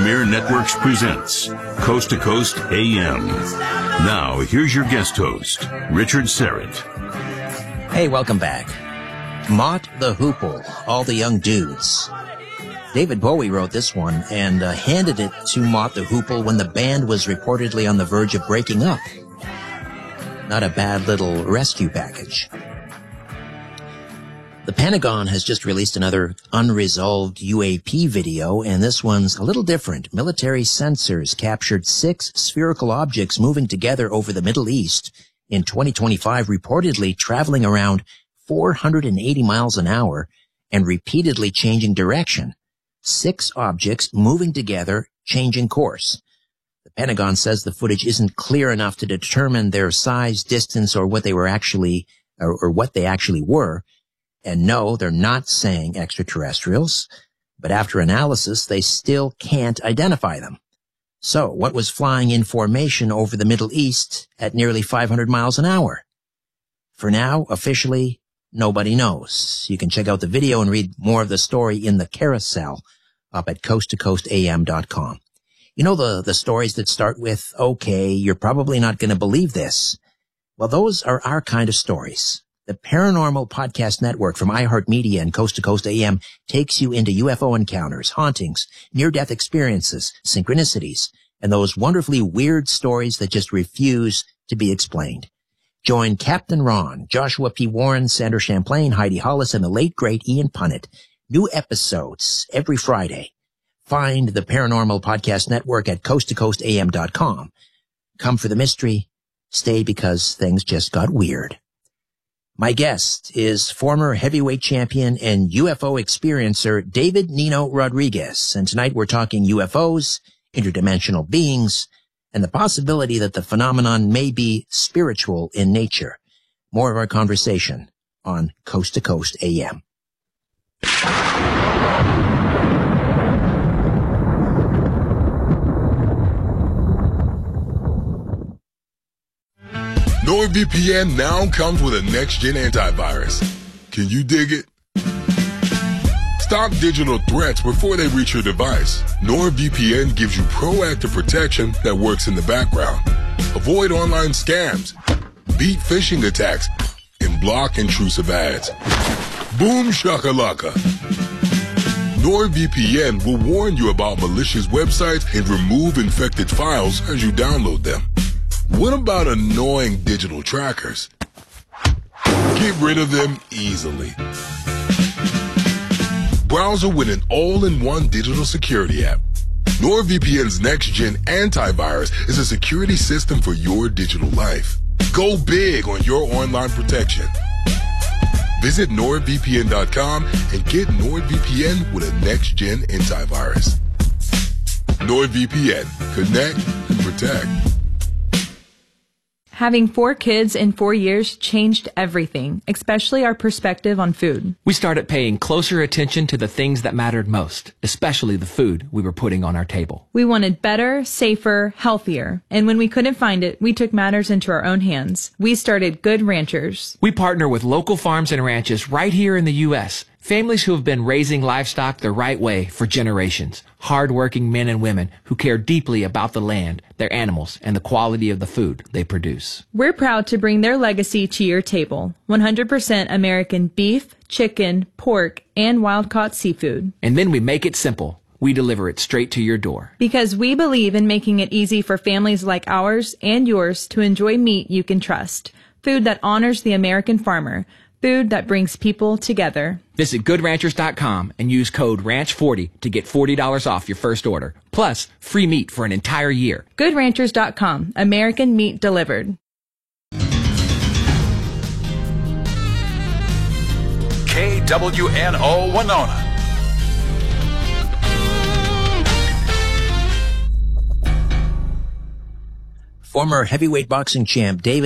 Premier Networks presents Coast to Coast AM. Now, here's your guest host, Richard Serrett. Hey, welcome back. Mott the Hoople, All the Young Dudes. David Bowie wrote this one and handed it to Mott the Hoople when the band was reportedly on the verge of breaking up. Not a bad little rescue package. The Pentagon has just released another unresolved UAP video, and this one's a little different. Military sensors captured 6 spherical objects moving together over the Middle East in 2025, reportedly traveling around 480 miles an hour and repeatedly changing direction. 6 objects moving together, changing course. The Pentagon says the footage isn't clear enough to determine their size, distance, or what they were actually, or what they actually were. And no, they're not saying extraterrestrials, but after analysis, they still can't identify them. So, what was flying in formation over the Middle East at nearly 500 miles an hour? For now, officially, nobody knows. You can check out the video and read more of the story in the carousel up at coasttocoastam.com. You know the stories that start with, okay, you're probably not going to believe this. Well, those are our kind of stories. The Paranormal Podcast Network from iHeartMedia and Coast to Coast AM takes you into UFO encounters, hauntings, near-death experiences, synchronicities, and those wonderfully weird stories that just refuse to be explained. Join Captain Ron, Joshua P. Warren, Sandra Champlain, Heidi Hollis, and the late, great Ian Punnett. New episodes every Friday. Find the Paranormal Podcast Network at coasttocoastam.com. Come for the mystery. Stay because things just got weird. My guest is former heavyweight champion and UFO experiencer David Nino Rodriguez. And tonight we're talking UFOs, interdimensional beings, and the possibility that the phenomenon may be spiritual in nature. More of our conversation on Coast to Coast AM. NordVPN now comes with a next-gen antivirus. Can you dig it? Stop digital threats before they reach your device. NordVPN gives you proactive protection that works in the background. Avoid online scams, beat phishing attacks, and block intrusive ads. Boom shakalaka. NordVPN will warn you about malicious websites and remove infected files as you download them. What about annoying digital trackers? Get rid of them easily. Browser with an all-in-one digital security app. NordVPN's next-gen antivirus is a security system for your digital life. Go big on your online protection. Visit NordVPN.com and get NordVPN with a next-gen antivirus. NordVPN. Connect and protect. Having 4 kids in 4 years changed everything, especially our perspective on food. We started paying closer attention to the things that mattered most, especially the food we were putting on our table. We wanted better, safer, healthier. And when we couldn't find it, we took matters into our own hands. We started Good Ranchers. We partner with local farms and ranches right here in the U.S., families who have been raising livestock the right way for generations. Hard-working men and women who care deeply about the land, their animals, and the quality of the food they produce. We're proud to bring their legacy to your table. 100% American beef, chicken, pork, and wild-caught seafood. And then we make it simple. We deliver it straight to your door. Because we believe in making it easy for families like ours and yours to enjoy meat you can trust. Food that honors the American farmer. Food that brings people together. Visit GoodRanchers.com and use code RANCH40 to get $40 off your first order. Plus, free meat for an entire year. GoodRanchers.com. American meat delivered. KWNO Winona. Former heavyweight boxing champ David